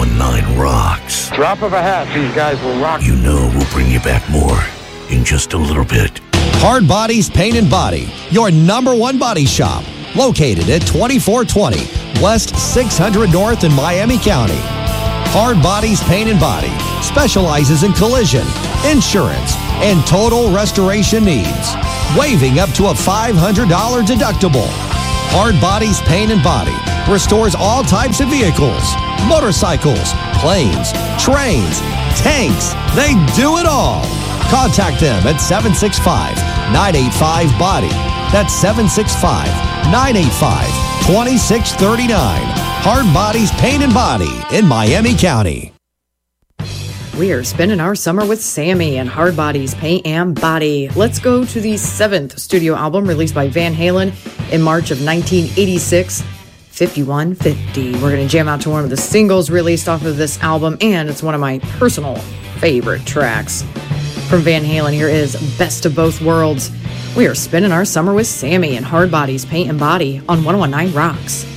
1019 Rocks. Drop of a hat, these guys will rock. You know we'll bring you back more in just a little bit. Hard Bodies Paint and Body, your number one body shop, located at 2420 West 600 North in Miami County. Hard Bodies Paint and Body specializes in collision, insurance, and total restoration needs, waiving up to a $500 deductible. Hard Bodies Paint and Body restores all types of vehicles, motorcycles, planes, trains, tanks. They do it all. Contact them at 765-985-BODY. That's 765-985-2639. Hard Bodies Paint and Body in Miami County. We are spending our summer with Sammy and Hard Bodies Paint and Body. Let's go to the 7th studio album released by Van Halen in March of 1986, 5150. We're going to jam out to one of the singles released off of this album, and it's one of my personal favorite tracks. From Van Halen, here is Best of Both Worlds. We are spending our summer with Sammy and Hard Bodies Paint and Body on 1019 Rocks.